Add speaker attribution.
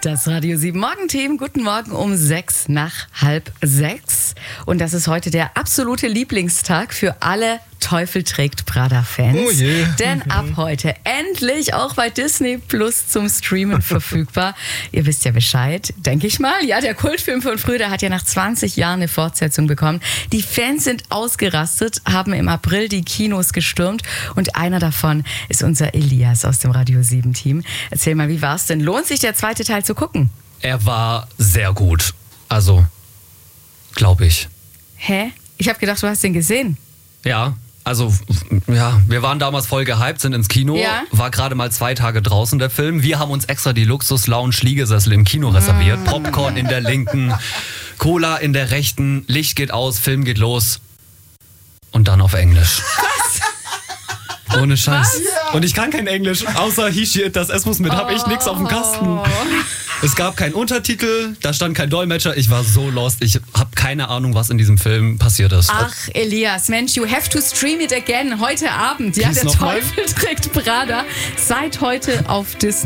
Speaker 1: Das Radio 7 Morgenteam, guten Morgen um 6:05. Und das ist heute der absolute Lieblingstag für alle Teufel trägt Prada-Fans.
Speaker 2: Oh je.
Speaker 1: Denn ab heute endlich auch bei Disney Plus zum Streamen verfügbar. Ihr wisst ja Bescheid, denke ich mal. Ja, der Kultfilm von früher, der hat ja nach 20 Jahren eine Fortsetzung bekommen. Die Fans sind ausgerastet, haben im April die Kinos gestürmt. Und einer davon ist unser Elias aus dem Radio 7 Team. Erzähl mal, wie war's denn? Lohnt sich der zweite Teil zu gucken?
Speaker 2: Er war sehr gut. Also, glaube ich.
Speaker 1: Hä? Ich habe gedacht, du hast den gesehen.
Speaker 2: Ja, also, ja, wir waren damals voll gehypt, sind ins Kino.
Speaker 1: Ja.
Speaker 2: War gerade mal 2 Tage draußen, der Film. Wir haben uns extra die Luxus-Lounge-Liegesessel im Kino reserviert. Popcorn in der linken, Cola in der rechten, Licht geht aus, Film geht los. Und dann auf Englisch. Was? Ohne Scheiß. Und ich kann kein Englisch, außer he, she, it, das S muss mit, hab ich nix auf dem Kasten. Es gab keinen Untertitel, da stand kein Dolmetscher, ich war so lost, ich habe keine Ahnung, was in diesem Film passiert ist.
Speaker 1: Ach, Elias, Mensch, you have to stream it again heute Abend. Ja,
Speaker 2: Please
Speaker 1: der
Speaker 2: noch mal.
Speaker 1: Teufel trägt Prada. Seit heute auf Disney.